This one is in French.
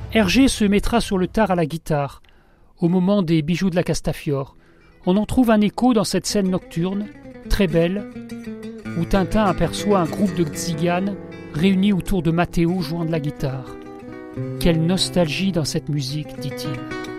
Hergé se mettra sur le tard à la guitare, au moment des bijoux de la Castafiore. On en trouve un écho dans cette scène nocturne, très belle, où Tintin aperçoit un groupe de tziganes réunis autour de Matteo jouant de la guitare. Quelle nostalgie dans cette musique, dit-il.